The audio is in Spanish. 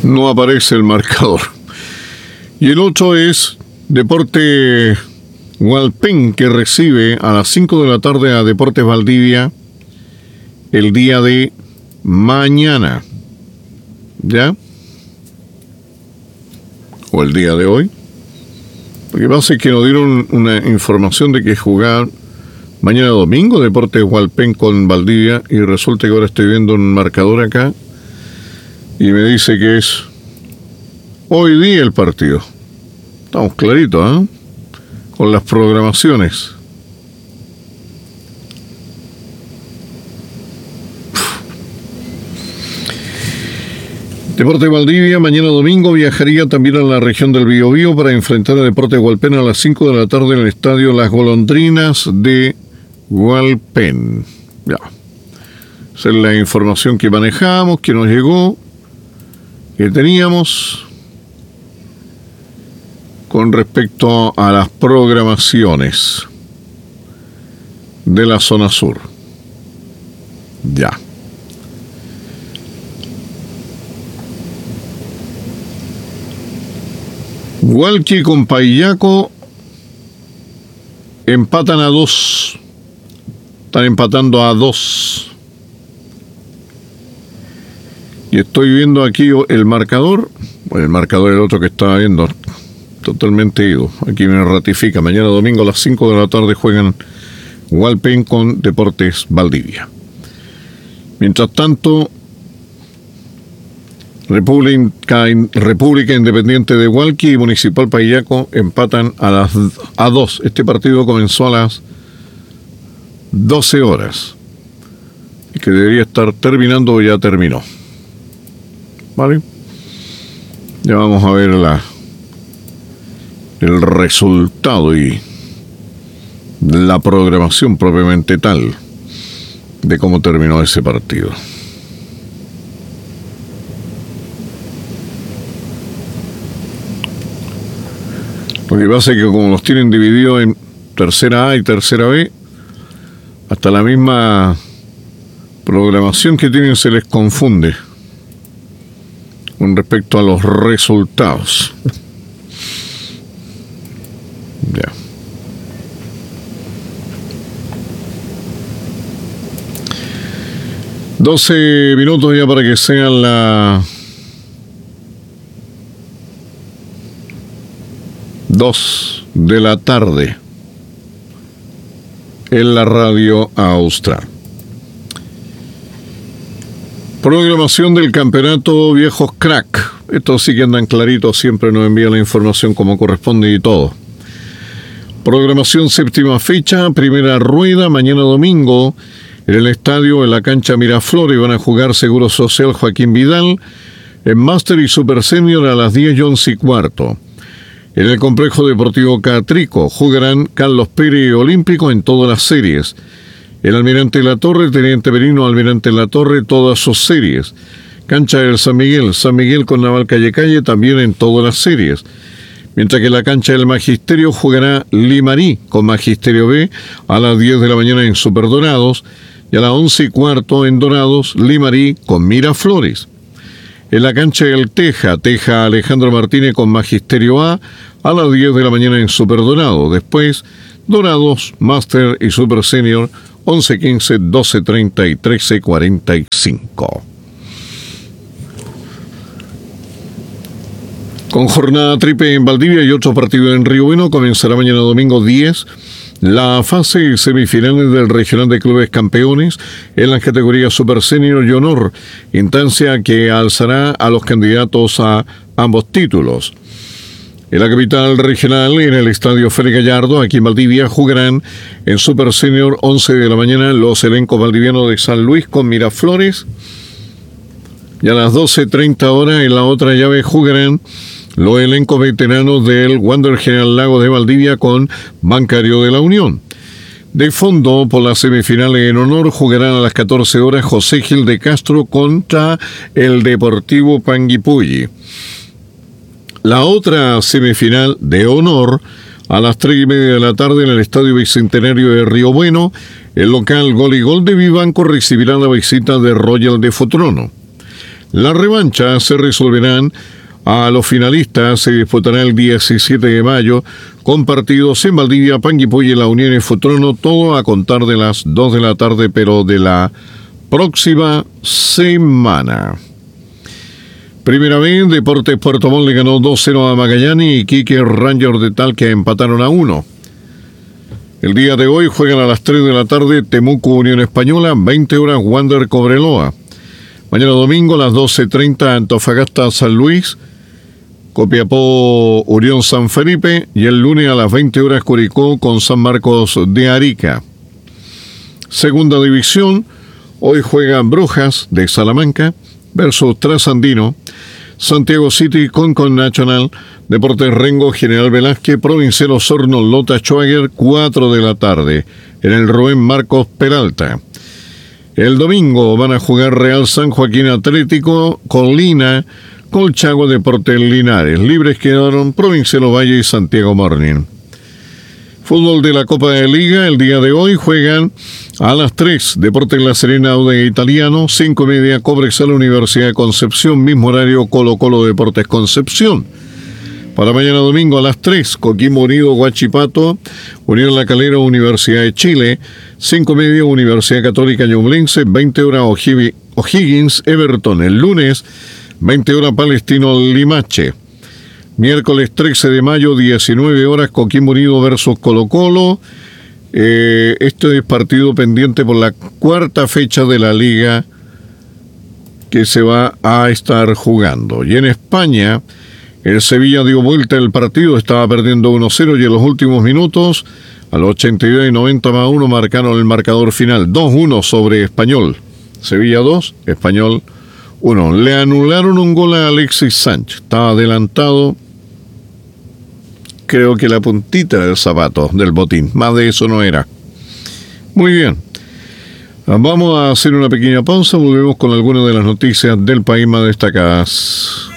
no aparece el marcador. Y el otro es Deporte Hualpén, que recibe a las 5 de la tarde a Deportes Valdivia el día de mañana. ¿Ya? O el día de hoy. Lo que pasa es que nos dieron una información de que jugar mañana domingo Deportes Hualpén con Valdivia, y resulta que ahora estoy viendo un marcador acá y me dice que es hoy día el partido. Estamos claritos, ¿eh? Con las programaciones. Deportes Valdivia mañana domingo viajaría también a la región del Biobío para enfrentar a Deportes Hualpén a las 5 de la tarde en el estadio Las Golondrinas de Hualpén. Ya. Esa es la información que manejamos, que nos llegó, que teníamos con respecto a las programaciones de la zona sur. Ya. Hualqui con Paillaco empatan a 2. Están empatando a 2. Y estoy viendo aquí el marcador. Bueno, el marcador es el otro que estaba viendo. Totalmente ido. Aquí me ratifica. Mañana domingo a las 5 de la tarde juegan Hualpén con Deportes Valdivia. Mientras tanto, República Independiente de Hualqui y Municipal Paillaco empatan a 2. Este partido comenzó a las 12 horas. Y que debería estar terminando o ya terminó. ¿Vale? Ya vamos a ver el resultado y la programación propiamente tal de cómo terminó ese partido. Lo que pasa es que como los tienen divididos en tercera A y tercera B, hasta la misma programación que tienen se les confunde con respecto a los resultados. Ya. $12 ya para que sean las 2 de la tarde en la radio Austral. Programación del campeonato Viejos Crack. Estos sí que andan claritos, siempre nos envían la información como corresponde y todo. Programación séptima fecha, primera rueda, mañana domingo, en el estadio, en la cancha Miraflores, van a jugar Seguro Social Joaquín Vidal, en Master y Super Senior a las 10:15. En el complejo deportivo Catrico jugarán Carlos Pérez Olímpico en todas las series. El Almirante La Torre, Teniente Merino, Almirante La Torre, todas sus series. Cancha del San Miguel con Naval Calle también en todas las series. Mientras que la cancha del Magisterio jugará Limarí con Magisterio B a las 10 de la mañana en Super Dorados, y a las 11:15 en Dorados, Limarí con Miraflores. En la cancha del Teja Alejandro Martínez con Magisterio A las 10 de la mañana en Super Dorado. Después, Dorados, Master y Super Senior, 11:15, 12:30 y 13:45. Con jornada triple en Valdivia y otro partido en Río Bueno, comenzará mañana domingo 10 la fase semifinales del Regional de Clubes Campeones en las categorías Super Senior y Honor, instancia que alzará a los candidatos a ambos títulos. En la capital regional, en el estadio Félix Gallardo, aquí en Valdivia, jugarán en Super Senior 11 de la mañana los elencos valdivianos de San Luis con Miraflores, y a las 12:30 en la otra llave jugarán los elencos veteranos del Wander General Lago de Valdivia con Bancario de la Unión. De fondo, por las semifinales en honor, jugarán a las 14 horas José Gil de Castro contra el Deportivo Panguipulli. La otra semifinal de honor, a las 3:30 de la tarde en el Estadio Bicentenario de Río Bueno, el local Gol y Gol de Vivanco recibirá la visita de Royal de Futrono. La revancha se resolverán a los finalistas, se disputará el 17 de mayo con partidos en Valdivia, Panguipulli, La Unión y Futrono, todo a contar de las 2 de la tarde, pero de la próxima semana. Primera vez, Deportes Puerto Montt le ganó 2-0 a Magallanes y Iquique Rangers de Talca empataron a 1. El día de hoy juegan a las 3 de la tarde Temuco Unión Española, 20 horas Wander Cobreloa. Mañana domingo a las 12:30 Antofagasta San Luis, Copiapó Unión San Felipe y el lunes a las 20 horas Curicó con San Marcos de Arica. Segunda división, hoy juegan Brujas de Salamanca versus Trasandino, Santiago City con Nacional, Deportes Rengo, General Velázquez, Provincial Osorno, Lota Schwager, 4 de la tarde, en el Rubén Marcos Peralta. El domingo van a jugar Real San Joaquín Atlético, Colina, Colchagua, Deportes Linares. Libres quedaron Provincial Ovalle y Santiago Morning. Fútbol de la Copa de Liga, el día de hoy juegan a las 3, Deportes La Serena, Audax Italiano, 5:30, Cobresal, Universidad de Concepción, mismo horario Colo-Colo Deportes Concepción. Para mañana domingo a las 3, Coquimbo Unido, Huachipato, Unión La Calera, Universidad de Chile, 5:30, Universidad Católica Ñublense, 20 horas O'Higgins, Everton. El lunes, 20 horas Palestino Limache. Miércoles 13 de mayo, 19 horas, Coquimbo Unido versus Colo-Colo. Este es partido pendiente por la cuarta fecha de la liga que se va a estar jugando. Y en España, el Sevilla dio vuelta el partido, estaba perdiendo 1-0 y en los últimos minutos, al 82 y 90+1, marcaron el marcador final. 2-1 sobre Español. Sevilla 2, Español 1. Le anularon un gol a Alexis Sánchez. Estaba adelantado, creo que la puntita del zapato del botín. Más de eso no era. Muy bien. Vamos a hacer una pequeña pausa. Volvemos con algunas de las noticias del país más destacadas.